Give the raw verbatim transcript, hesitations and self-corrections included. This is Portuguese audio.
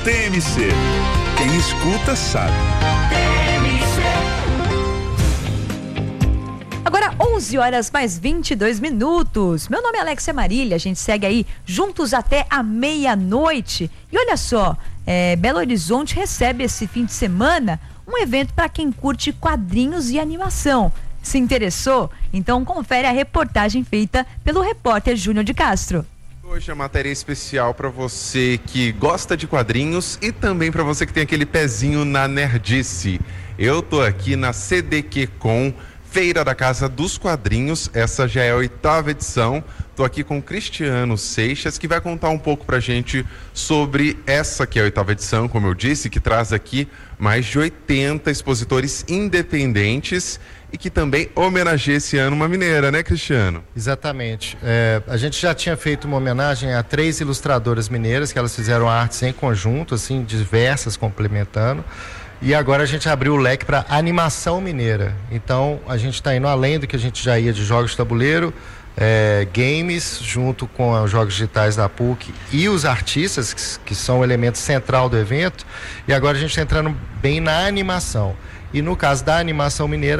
T M C. Quem escuta sabe. Agora onze horas mais vinte e dois minutos. Meu nome é Alexia Marília, a gente segue aí juntos até a meia-noite. E olha só, é, Belo Horizonte recebe esse fim de semana um evento para quem curte quadrinhos e animação. Se interessou? Então confere a reportagem feita pelo repórter Júnior de Castro. Hoje a matéria é especial para você que gosta de quadrinhos e também para você que tem aquele pezinho na nerdice. Eu tô aqui na C D Q Com, Feira da Casa dos Quadrinhos. Essa já é a oitava edição. Tô aqui com o Cristiano Seixas, que vai contar um pouco pra gente sobre essa que é a oitava edição, como eu disse, que traz aqui mais de oitenta expositores independentes e que também homenageia esse ano uma mineira, né, Cristiano? Exatamente. É, a gente já tinha feito uma homenagem a três ilustradoras mineiras, que elas fizeram artes em conjunto, assim, diversas, complementando. E agora a gente abriu o leque para animação mineira. Então, a gente está indo além do que a gente já ia de jogos de tabuleiro, é, games, junto com os jogos digitais da P U C e os artistas, que, que são o elemento central do evento. E agora a gente está entrando bem na animação. E no caso da animação mineira,